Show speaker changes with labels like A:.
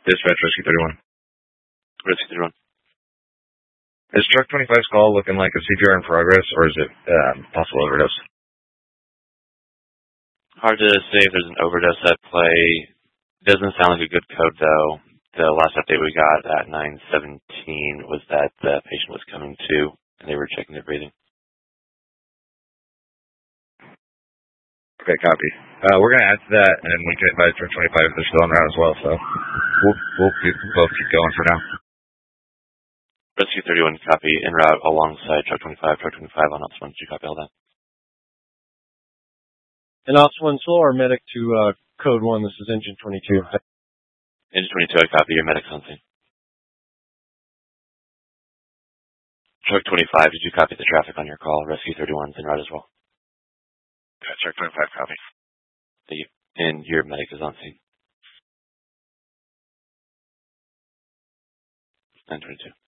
A: Dispatch Rescue 31.
B: Rescue 31.
A: Is Truck 25's call looking like a CPR in progress, or is it possible overdose?
B: Hard to say if there's an overdose at play. Doesn't sound like a good code, though. The last update we got at 9:17 was that the patient was coming to, and they were checking their breathing.
A: Okay, copy. We're going to add to that, and we can advise Truck 25 if they're still en route as well, so we'll both keep going for now.
B: Rescue 31, copy, en route alongside Truck 25, Truck 25 on Ops 1. Did you copy all that?
C: And Ops 1, slow our medic to code 1. This is Engine 22.
B: Engine 22, I copy. Your medic's on scene. Truck 25, did you copy the traffic on your call? Rescue 31's en route as well.
A: Yeah, Truck 25, copy.
B: Thank you. And your medic is on scene. 922.